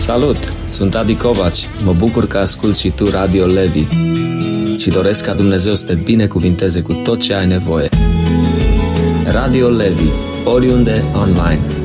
Salut! Sunt Adi Covaci. Mă bucur că asculți și tu Radio Levi și doresc ca Dumnezeu să te binecuvinteze cu tot ce ai nevoie. Radio Levi, oriunde, online.